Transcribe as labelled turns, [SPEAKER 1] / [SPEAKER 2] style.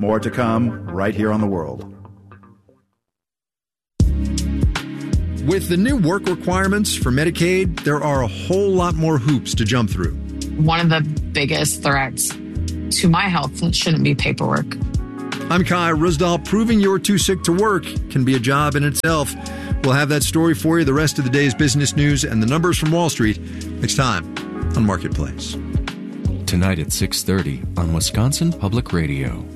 [SPEAKER 1] More to come right here on The World.
[SPEAKER 2] With the new work requirements for Medicaid, there are a whole lot more hoops to jump through.
[SPEAKER 3] One of the biggest threats to my health shouldn't be paperwork.
[SPEAKER 2] I'm Kai Rusdahl. Proving you're too sick to work can be a job in itself. We'll have that story for you, the rest of the day's business news, and the numbers from Wall Street next time on Marketplace.
[SPEAKER 4] Tonight at 6:30 on Wisconsin Public Radio.